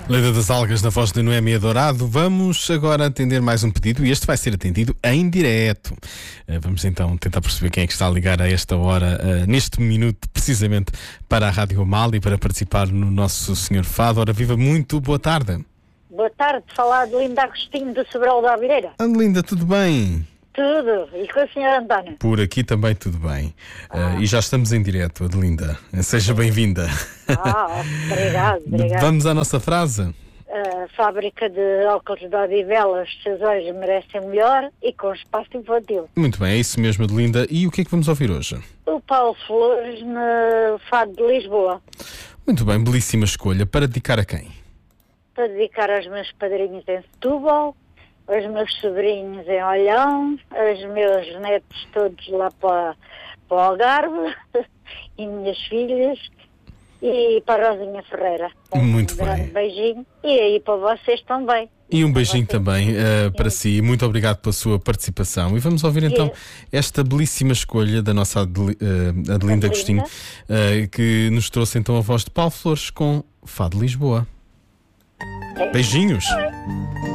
Leda das Algas na voz de Noémia Dourado. Vamos agora atender mais um pedido e este vai ser atendido em direto. Vamos então tentar perceber quem é que está a ligar a esta hora, neste minuto, precisamente para a Rádio Amália e para participar no Nosso Senhor Fado. Ora, viva, muito boa tarde. Boa tarde, falar de Linda Agostinho de Sobral da Avireira. Adelinda, tudo bem? Tudo, e com a senhora Antónia? Por aqui também tudo bem. E já estamos em direto, Adelinda. Seja bem-vinda. Obrigado. Vamos à nossa frase. A fábrica de óculos de Odivelas, seus olhos merecem melhor e com espaço infantil. Muito bem, é isso mesmo, Adelinda. E o que é que vamos ouvir hoje? O Paulo Flores no Fado de Lisboa. Muito bem, belíssima escolha. Para dedicar a quem? Para dedicar aos meus padrinhos em Setúbal, aos meus sobrinhos em Olhão, aos meus netos todos lá para o Algarve e minhas filhas e para a Rosinha Ferreira. Muito um grande bem. beijinho e aí para vocês também. E um beijinho também para si. Muito obrigado pela sua participação. E vamos ouvir então esta belíssima escolha da nossa Adelinda Agostinho, que nos trouxe então a voz de Paulo Flores com Fado de Lisboa. Beijinhos!